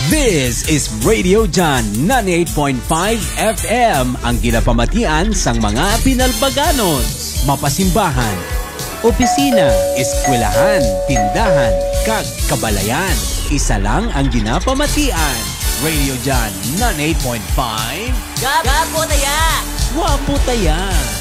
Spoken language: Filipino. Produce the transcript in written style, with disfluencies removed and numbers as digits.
This is Radio Jan 98.5 FM, ang ginapamatian sang mga Pinalbaganon. Mapasimbahan, opisina, eskwelahan, tindahan, kag kabalayan. Isa lang ang ginapamatian. Radio Jan 98.5. Gapo taya! Wapo taya!